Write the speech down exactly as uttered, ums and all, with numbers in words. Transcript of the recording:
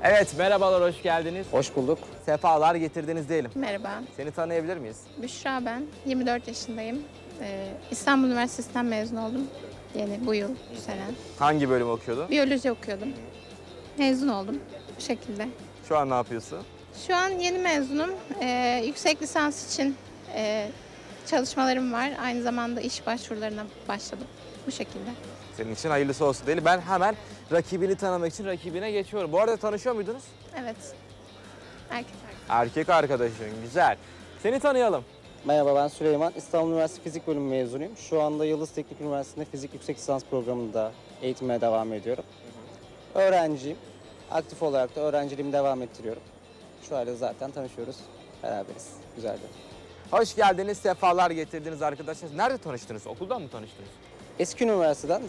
Evet, merhabalar, hoş geldiniz. Hoş bulduk. Sefalar getirdiniz diyelim. Merhaba, Seni tanıyabilir miyiz? Büşra ben. yirmi dört yaşındayım. Ee, İstanbul Üniversitesi'nden mezun oldum. Yeni bu yıl, bu sene. Hangi bölüm okuyordun? Biyoloji okuyordum. Mezun oldum bu şekilde. Şu an ne yapıyorsun? Şu an yeni mezunum. Ee, yüksek lisans için e, çalışmalarım var. Aynı zamanda iş başvurularına başladım bu şekilde. Senin için hayırlısı olsun diyelim. Ben hemen rakibini tanımak için rakibine geçiyorum. Bu arada tanışıyor muydunuz? Evet, erkek erkek. Erkek arkadaşın, güzel. Seni tanıyalım. Merhaba, ben Süleyman. İstanbul Üniversitesi Fizik Bölümü mezunuyum. Şu anda Yıldız Teknik Üniversitesi'nde fizik yüksek lisans programında eğitimime devam ediyorum. Öğrenciyim. Aktif olarak da öğrenciliğimi devam ettiriyorum. Şu halde zaten tanışıyoruz. Beraberiz. Güzeldi. Hoş geldiniz, sefalar getirdiniz arkadaşlar. Nerede tanıştınız? Okuldan mı tanıştınız? Eski üniversiteden